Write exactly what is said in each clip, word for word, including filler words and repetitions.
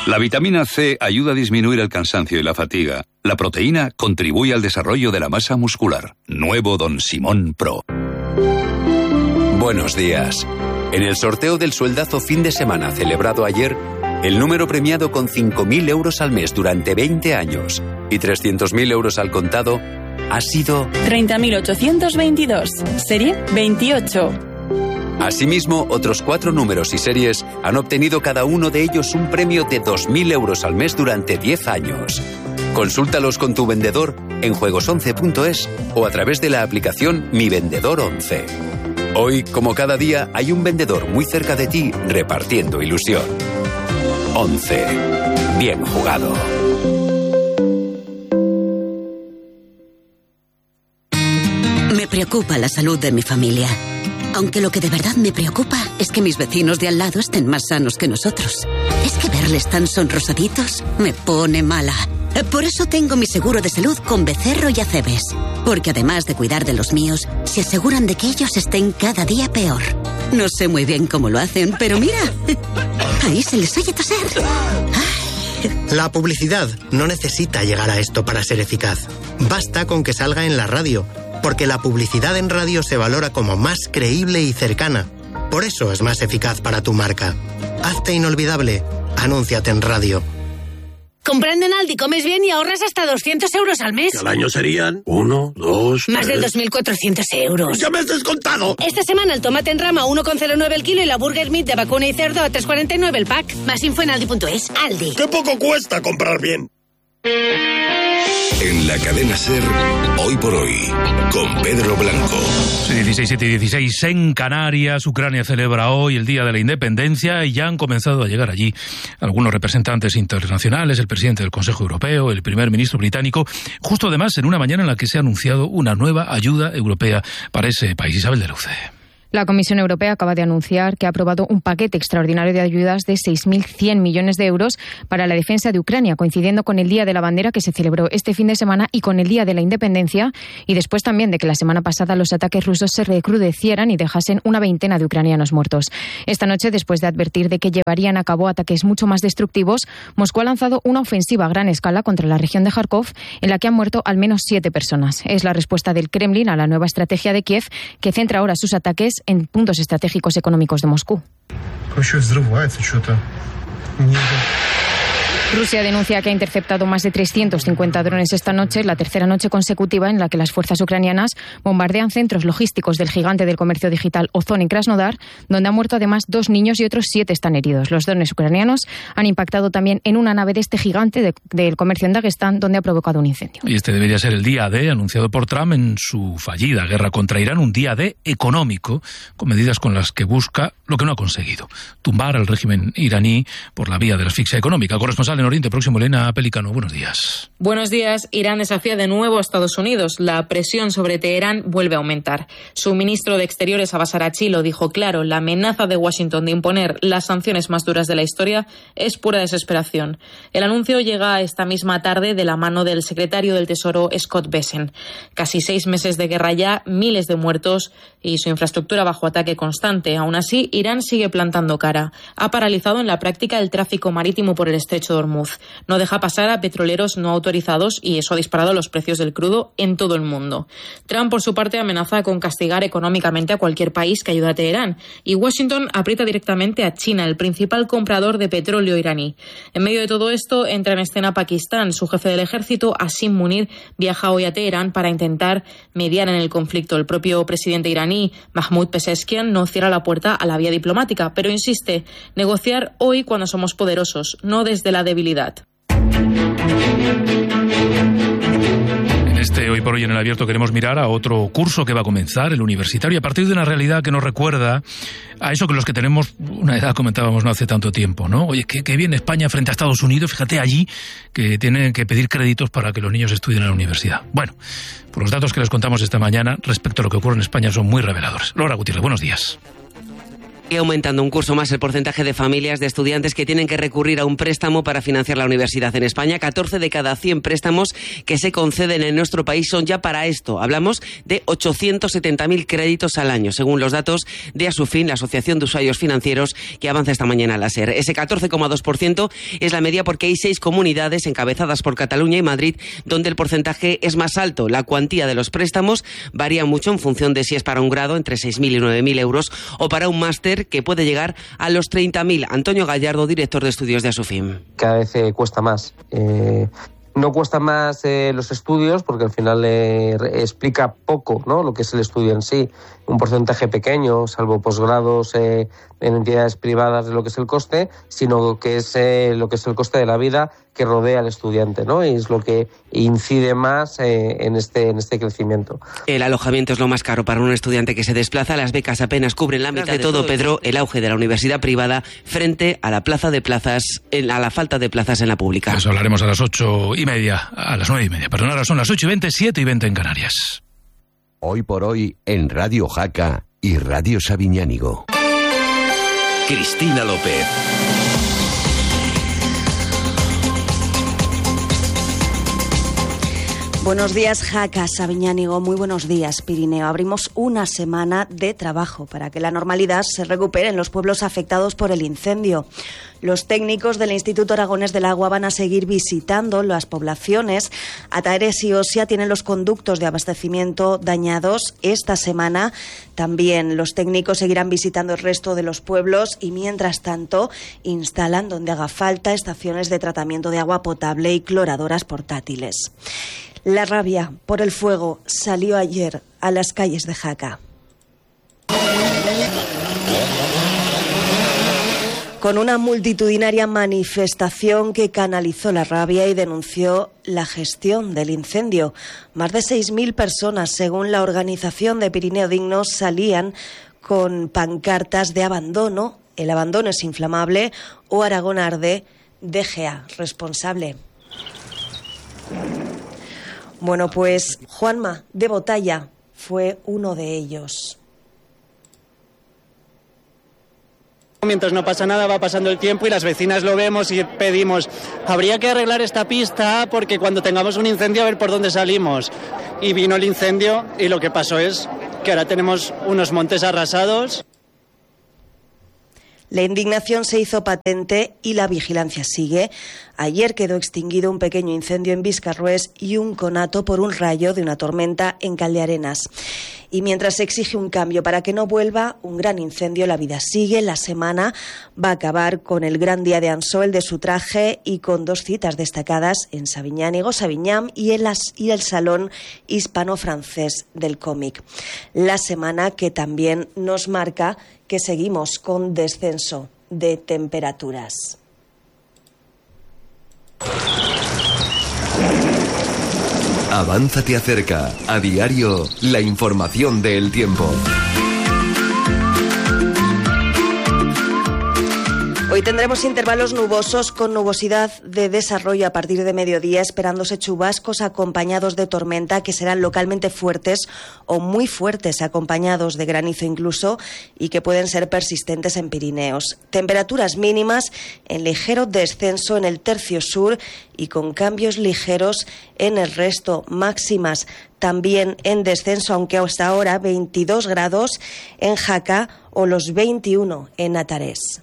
La vitamina C ayuda a disminuir el cansancio y la fatiga. La proteína contribuye al desarrollo de la masa muscular. Nuevo Don Simón Pro. Buenos días. En el sorteo del sueldazo fin de semana celebrado ayer, el número premiado con cinco mil euros al mes durante veinte años y trescientos mil euros al contado ha sido treinta mil ochocientos veintidós, serie veintiocho. Asimismo, otros cuatro números y series han obtenido cada uno de ellos un premio de dos mil euros al mes durante diez años. Consúltalos con tu vendedor en juegos once punto es o a través de la aplicación Mi Vendedor once. Hoy, como cada día, hay un vendedor muy cerca de ti repartiendo ilusión. once. Bien jugado. Me preocupa la salud de mi familia. Aunque lo que de verdad me preocupa es que mis vecinos de al lado estén más sanos que nosotros. Es que verles tan sonrosaditos me pone mala. Por eso tengo mi seguro de salud con Becerro y Acebes. Porque además de cuidar de los míos, se aseguran de que ellos estén cada día peor. No sé muy bien cómo lo hacen, pero mira, ahí se les oye toser. Ay. La publicidad no necesita llegar a esto para ser eficaz. Basta con que salga en la radio. Porque la publicidad en radio se valora como más creíble y cercana. Por eso es más eficaz para tu marca. Hazte inolvidable. Anúnciate en radio. Comprando en Aldi comes bien y ahorras hasta doscientos euros al mes. Al año serían uno, dos, Más tres... de dos mil cuatrocientos euros. ¡Ya me has descontado! Esta semana el tomate en rama uno coma cero nueve el kilo y la burger meat de vacuna y cerdo a tres coma cuarenta y nueve el pack. Más info en aldi punto es. Aldi. ¡Qué poco cuesta comprar bien! En la cadena SER, Hoy por Hoy, con Pedro Blanco. Sí, dieciséis, siete y dieciséis en Canarias. Ucrania celebra hoy el Día de la Independencia y ya han comenzado a llegar allí algunos representantes internacionales, el presidente del Consejo Europeo, el primer ministro británico, justo además en una mañana en la que se ha anunciado una nueva ayuda europea para ese país. Isabel de Luce. La Comisión Europea acaba de anunciar que ha aprobado un paquete extraordinario de ayudas de seis mil cien millones de euros para la defensa de Ucrania, coincidiendo con el Día de la Bandera que se celebró este fin de semana y con el Día de la Independencia, y después también de que la semana pasada los ataques rusos se recrudecieran y dejasen una veintena de ucranianos muertos. Esta noche, después de advertir de que llevarían a cabo ataques mucho más destructivos, Moscú ha lanzado una ofensiva a gran escala contra la región de Kharkov, en la que han muerto al menos siete personas. Es la respuesta del Kremlin a la nueva estrategia de Kiev, que centra ahora sus ataques en puntos estratégicos económicos de Moscú. Rusia denuncia que ha interceptado más de trescientos cincuenta drones esta noche, la tercera noche consecutiva en la que las fuerzas ucranianas bombardean centros logísticos del gigante del comercio digital Ozon en Krasnodar, donde han muerto además dos niños y otros siete están heridos. Los drones ucranianos han impactado también en una nave de este gigante de, del comercio en Dagestán, donde ha provocado un incendio. Y este debería ser el día D, anunciado por Trump en su fallida guerra contra Irán, un día D económico, con medidas con las que busca lo que no ha conseguido, tumbar al régimen iraní por la vía de la asfixia económica. Corresponsal en Oriente Próximo, Elena Pelicano, buenos días. Buenos días. Irán desafía de nuevo a Estados Unidos. La presión sobre Teherán vuelve a aumentar. Su ministro de Exteriores, Abbas Araghchi, lo dijo claro. La amenaza de Washington de imponer las sanciones más duras de la historia es pura desesperación. El anuncio llega esta misma tarde de la mano del secretario del Tesoro, Scott Bessent. Casi seis meses de guerra ya, miles de muertos y su infraestructura bajo ataque constante. Aún así, Irán sigue plantando cara. Ha paralizado en la práctica el tráfico marítimo por el estrecho de Hormuz. No deja pasar a petroleros no autorizados y eso ha disparado los precios del crudo en todo el mundo. Trump, por su parte, amenaza con castigar económicamente a cualquier país que ayude a Teherán. Y Washington aprieta directamente a China, el principal comprador de petróleo iraní. En medio de todo esto, entra en escena Pakistán. Su jefe del ejército, Asim Munir, viaja hoy a Teherán para intentar mediar en el conflicto. El propio presidente iraní, Mahmoud Pezeshkian, no cierra la puerta a la vía diplomática, pero insiste, negociar hoy cuando somos poderosos, no desde la debilidad. En este Hoy por Hoy en el Abierto queremos mirar a otro curso que va a comenzar, el universitario, a partir de una realidad que nos recuerda a eso que los que tenemos una edad comentábamos no hace tanto tiempo, ¿no? Oye, qué, qué bien España frente a Estados Unidos, fíjate allí que tienen que pedir créditos para que los niños estudien en la universidad. Bueno, pues los datos que les contamos esta mañana respecto a lo que ocurre en España son muy reveladores. Laura Gutiérrez, buenos días. Y aumentando un curso más el porcentaje de familias de estudiantes que tienen que recurrir a un préstamo para financiar la universidad en España. catorce de cada cien préstamos que se conceden en nuestro país son ya para esto. Hablamos de ochocientos setenta mil créditos al año, según los datos de Asufin, la Asociación de Usuarios Financieros, que avanza esta mañana a la SER. Ese catorce coma dos por ciento es la media porque hay seis comunidades encabezadas por Cataluña y Madrid donde el porcentaje es más alto. La cuantía de los préstamos varía mucho en función de si es para un grado entre seis mil y nueve mil euros o para un máster que puede llegar a los treinta mil. Antonio Gallardo, director de estudios de Asufin. Cada vez eh, cuesta más. Eh, no cuesta más eh, los estudios porque al final eh, explica poco, ¿no?, lo que es el estudio en sí. Un porcentaje pequeño, salvo posgrados eh, en entidades privadas de lo que es el coste, sino que es eh, lo que es el coste de la vida que rodea al estudiante, ¿no? Y es lo que incide más eh, en este en este crecimiento. El alojamiento es lo más caro para un estudiante que se desplaza. Las becas apenas cubren la mitad de todo, Pedro, el auge de la universidad privada frente a la plaza de plazas, a la falta de plazas en la pública. Eso hablaremos a las ocho y media, a las nueve y media. Perdón, ahora son las ocho y veinte, siete y veinte en Canarias. Hoy por hoy en Radio Jaca y Radio Sabiñánigo. Cristina López. Buenos días, Jaca, Sabiñánigo, muy buenos días, Pirineo. Abrimos una semana de trabajo para que la normalidad se recupere en los pueblos afectados por el incendio. Los técnicos del Instituto Aragonés del Agua van a seguir visitando las poblaciones. Atares y Osia tienen los conductos de abastecimiento dañados esta semana. También los técnicos seguirán visitando el resto de los pueblos y, mientras tanto, instalan donde haga falta estaciones de tratamiento de agua potable y cloradoras portátiles. La rabia por el fuego salió ayer a las calles de Jaca. Con una multitudinaria manifestación que canalizó la rabia y denunció la gestión del incendio. Más de seis mil personas, según la organización de Pirineo Digno, salían con pancartas de abandono, el abandono es inflamable, o Aragón arde, D G A responsable. Bueno, pues Juanma de Botalla fue uno de ellos. Mientras no pasa nada, va pasando el tiempo y las vecinas lo vemos y pedimos, habría que arreglar esta pista porque cuando tengamos un incendio a ver por dónde salimos. Y vino el incendio y lo que pasó es que ahora tenemos unos montes arrasados. La indignación se hizo patente y la vigilancia sigue. Ayer quedó extinguido un pequeño incendio en Viscarrués y un conato por un rayo de una tormenta en Caldearenas. Y mientras se exige un cambio para que no vuelva un gran incendio, la vida sigue. La semana va a acabar con el gran día de Ansó, el de su traje, y con dos citas destacadas en Sabiñánigo, Sabiñam y, en las, y el Salón Hispano-Francés del Cómic. La semana que también nos marca que seguimos con descenso de temperaturas. Avanza te acerca, a diario, la información del tiempo. Hoy tendremos intervalos nubosos con nubosidad de desarrollo a partir de mediodía, esperándose chubascos acompañados de tormenta que serán localmente fuertes o muy fuertes, acompañados de granizo incluso, y que pueden ser persistentes en Pirineos. Temperaturas mínimas en ligero descenso en el tercio sur y con cambios ligeros en el resto. Máximas también en descenso, aunque hasta ahora veintidós grados en Jaca o los veintiuno en Atares.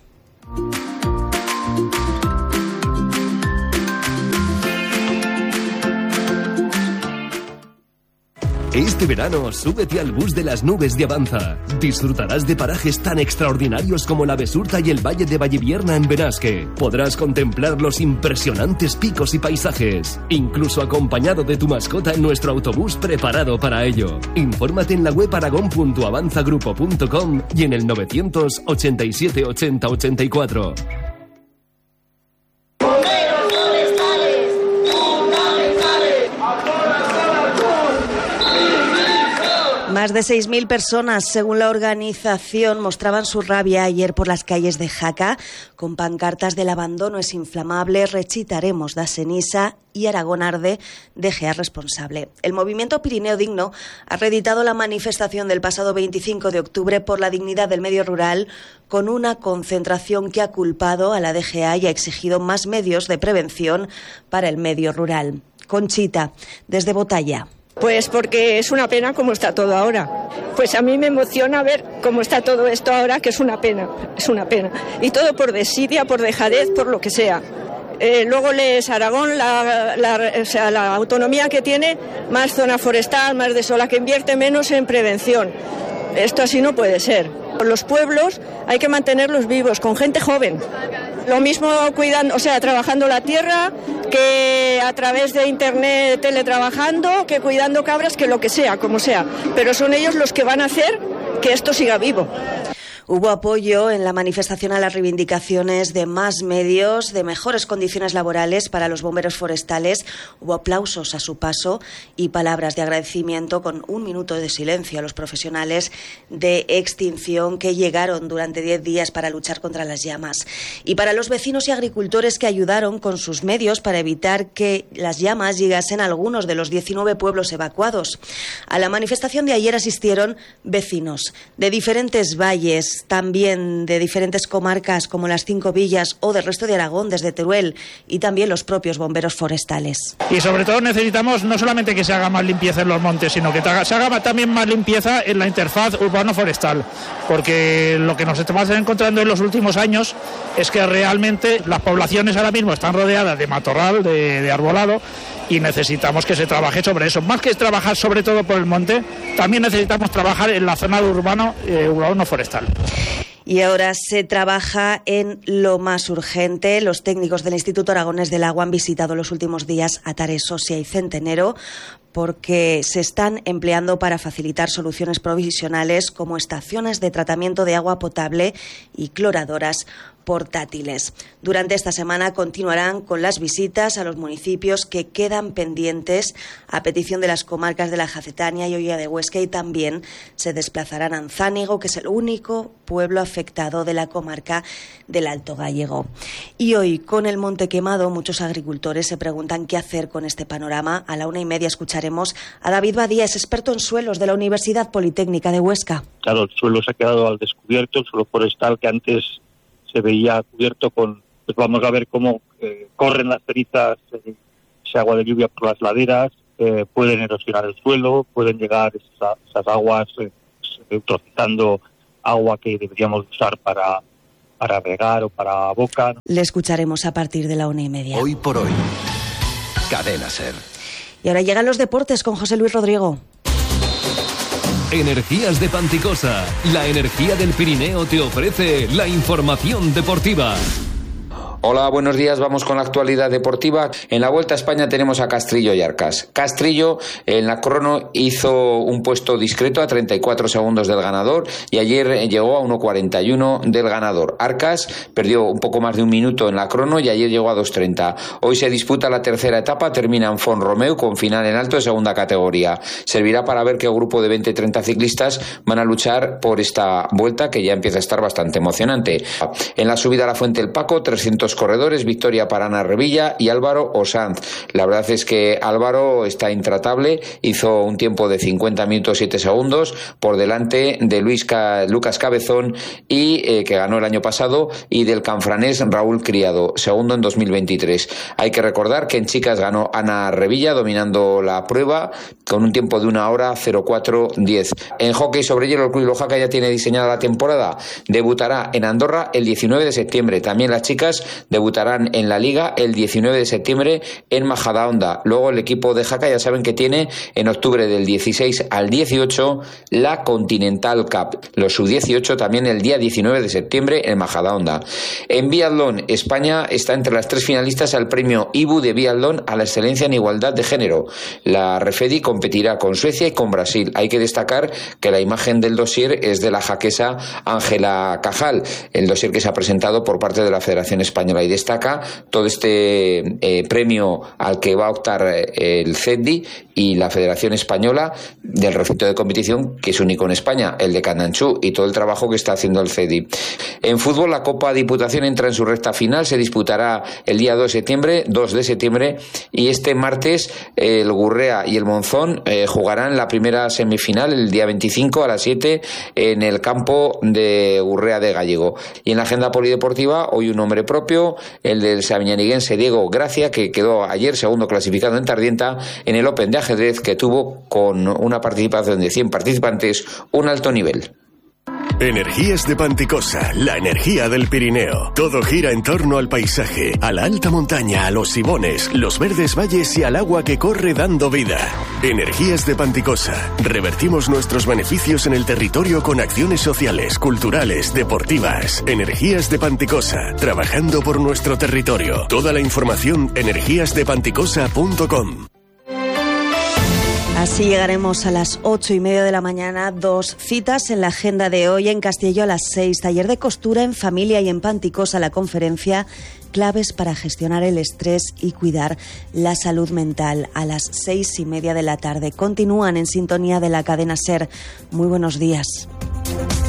Este verano, súbete al bus de las nubes de Avanza. Disfrutarás de parajes tan extraordinarios como la Besurta y el Valle de Vallivierna en Benasque. Podrás contemplar los impresionantes picos y paisajes, incluso acompañado de tu mascota en nuestro autobús preparado para ello. Infórmate en la web aragón punto avanzagrupo punto com y en el novecientos ochenta y siete ochenta ochenta y cuatro. Más Más de seis mil personas, según la organización, mostraban su rabia ayer por las calles de Jaca con pancartas del abandono es inflamable, rechitaremos da Senisa y Aragón arde, deje a responsable. El movimiento Pirineo Digno ha reeditado la manifestación del pasado veinticinco de octubre por la dignidad del medio rural con una concentración que ha culpado a la D G A y ha exigido más medios de prevención para el medio rural. Conchita, desde Botalla. Pues porque es una pena como está todo ahora. Pues a mí me emociona ver cómo está todo esto ahora, que es una pena, es una pena. Y todo por desidia, por dejadez, por lo que sea. Eh, luego lees Aragón, la, la, o sea, la autonomía que tiene, más zona forestal, más de sola, que invierte menos en prevención. Esto así no puede ser. Los pueblos hay que mantenerlos vivos, con gente joven. Lo mismo cuidando, o sea, trabajando la tierra, que a través de internet teletrabajando, que cuidando cabras, que lo que sea, como sea. Pero son ellos los que van a hacer que esto siga vivo. Hubo apoyo en la manifestación a las reivindicaciones de más medios, de mejores condiciones laborales para los bomberos forestales. Hubo aplausos a su paso y palabras de agradecimiento con un minuto de silencio a los profesionales de extinción que llegaron durante diez días para luchar contra las llamas. Y para los vecinos y agricultores que ayudaron con sus medios para evitar que las llamas llegasen a algunos de los diecinueve pueblos evacuados. A la manifestación de ayer asistieron vecinos de diferentes valles, también de diferentes comarcas como las Cinco Villas o del resto de Aragón, desde Teruel, y también los propios bomberos forestales. Y sobre todo necesitamos no solamente que se haga más limpieza en los montes, sino que se haga también más limpieza en la interfaz urbano-forestal, porque lo que nos estamos encontrando en los últimos años es que realmente las poblaciones ahora mismo están rodeadas de matorral, de, de arbolado, y necesitamos que se trabaje sobre eso. Más que trabajar sobre todo por el monte, también necesitamos trabajar en la zona urbano, eh, urbano-forestal. Y ahora se trabaja en lo más urgente. Los técnicos del Instituto Aragonés del Agua han visitado los últimos días Atares, Sosia y Centenero porque se están empleando para facilitar soluciones provisionales como estaciones de tratamiento de agua potable y cloradoras portátiles. Durante esta semana continuarán con las visitas a los municipios que quedan pendientes a petición de las comarcas de la Jacetania y Oilla de Huesca, y también se desplazarán a Anzánigo, que es el único pueblo afectado de la comarca del Alto Gallego. Y hoy, con el monte quemado, muchos agricultores se preguntan qué hacer con este panorama. A la una y media escucharemos a David Badía, es experto en suelos de la Universidad Politécnica de Huesca. Claro, el suelo se ha quedado al descubierto, el suelo forestal que antes se veía cubierto con, pues vamos a ver cómo eh, corren las cenizas, eh, ese agua de lluvia por las laderas, eh, pueden erosionar el suelo, pueden llegar esa, esas aguas eh, eutrofizando agua que deberíamos usar para, para regar o para boca. Le escucharemos a partir de la una y media. Hoy por hoy, Cadena SER. Y ahora llegan los deportes con José Luis Rodrigo. Energías de Panticosa, la energía del Pirineo te ofrece la información deportiva. Hola, buenos días. Vamos con la actualidad deportiva. En la Vuelta a España tenemos a Castrillo y Arcas. Castrillo en la crono hizo un puesto discreto a treinta y cuatro segundos del ganador y ayer llegó a uno cuarenta y uno del ganador. Arcas perdió un poco más de un minuto en la crono y ayer llegó a dos treinta. Hoy se disputa la tercera etapa, termina en Font-Romeu con final en alto de segunda categoría. Servirá para ver qué grupo de veinte treinta ciclistas van a luchar por esta vuelta, que ya empieza a estar bastante emocionante. En la subida a la Fuente del Paco, trescientos corredores, victoria para Ana Revilla y Álvaro Osanz. La verdad es que Álvaro está intratable, hizo un tiempo de cincuenta minutos siete segundos por delante de Luis Ca... Lucas Cabezón y eh, que ganó el año pasado, y del canfranés Raúl Criado, segundo en dos mil veintitrés. Hay que recordar que en chicas ganó Ana Revilla dominando la prueba con un tiempo de una hora cero cuatro diez. En hockey sobre hielo, el Club Lojaca ya tiene diseñada la temporada. Debutará en Andorra el diecinueve de septiembre. También las chicas debutarán en la Liga el diecinueve de septiembre en Majadahonda. Luego el equipo de Jaca ya saben que tiene en octubre del dieciséis al dieciocho la Continental Cup. Los sub dieciocho también el día diecinueve de septiembre en Majadahonda. En biatlón, España está entre las tres finalistas al premio I B U de biatlón a la excelencia en igualdad de género. La Refedi competirá con Suecia y con Brasil. Hay que destacar que la imagen del dossier es de la jaquesa Ángela Cajal, el dossier que se ha presentado por parte de la Federación Española española. Y destaca todo este eh, premio al que va a optar eh, el C E D I y la Federación Española del recinto de competición, que es único en España, el de Candanchú, y todo el trabajo que está haciendo el C E D I. En fútbol, la Copa Diputación entra en su recta final, se disputará el día dos de septiembre, dos de septiembre, y este martes el Gurrea y el Monzón eh, jugarán la primera semifinal el día veinticinco a las siete en el campo de Gurrea de Gallego. Y en la agenda polideportiva, hoy un nombre propio, el del sabiñaniguense Diego Gracia, que quedó ayer segundo clasificado en Tardienta en el Open de ajedrez, que tuvo con una participación de cien participantes un alto nivel. Energías de Panticosa, la energía del Pirineo. Todo gira en torno al paisaje, a la alta montaña, a los sibones, los verdes valles y al agua que corre dando vida. Energías de Panticosa. Revertimos nuestros beneficios en el territorio con acciones sociales, culturales, deportivas. Energías de Panticosa, trabajando por nuestro territorio. Toda la información energías de panticosa punto com. Así llegaremos a las ocho y media de la mañana. Dos citas en la agenda de hoy. En Castelló a las seis, taller de costura en familia, y en Panticosa la conferencia Claves para gestionar el estrés y cuidar la salud mental, a las seis y media de la tarde. Continúan en sintonía de la cadena SER. Muy buenos días.